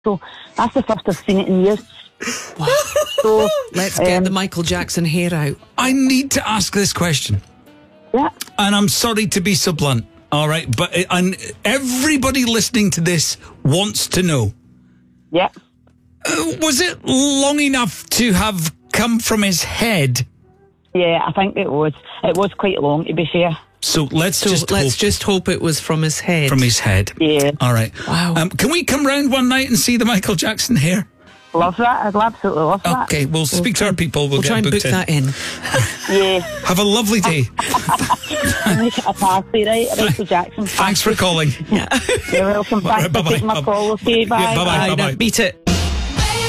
So that's the first I've seen it in years. Wow. So Let's get the Michael Jackson hair out. I need to ask this question. yeah, And I'm sorry to be so blunt, all right? But and everybody listening to this wants to know. yeah. Was it long enough to have come from his head? Yeah, I think it was. It was quite long, to be fair. So let's just hope it was from his head. From his head. Yeah. All right. Wow. Can we come round one night and see the Michael Jackson hair? Love that. I'd absolutely love that. Okay, we'll speak to our people. We'll get try and book booked in. that in. Yeah. Have a lovely day. Make it a party, right? Michael Jackson. Thanks for calling. Yeah. You're welcome. Thanks for Bye-bye. taking my call. Okay, bye. Yeah, bye-bye. Now beat it.